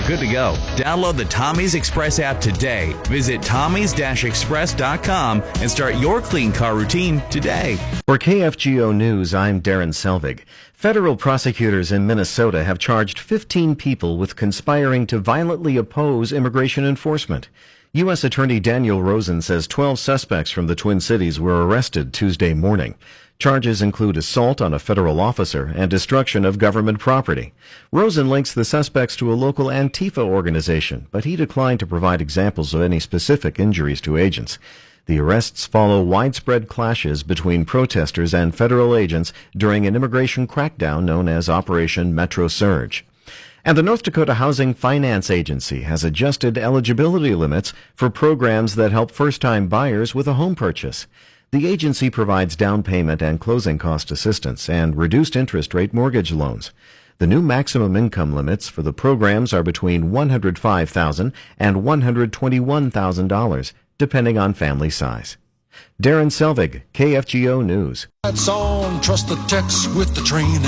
good to go. Download the Tommy's Express app today. Visit tommys-express.com and start your clean car routine today. For KFGO News, I'm Darren Selvig. Federal prosecutors in Minnesota have charged 15 people with conspiring to violently oppose immigration enforcement. U.S. Attorney Daniel Rosen says 12 suspects from the Twin Cities were arrested Tuesday morning. Charges include assault on a federal officer and destruction of government property. Rosen links the suspects to a local Antifa organization, but he declined to provide examples of any specific injuries to agents. The arrests follow widespread clashes between protesters and federal agents during an immigration crackdown known as Operation Metro Surge. And the North Dakota Housing Finance Agency has adjusted eligibility limits for programs that help first-time buyers with a home purchase. The agency provides down payment and closing cost assistance and reduced interest rate mortgage loans. The new maximum income limits for the programs are between $105,000 and $121,000, depending on family size. Darren Selvig, KFGO News. That's on, trust the text with the train.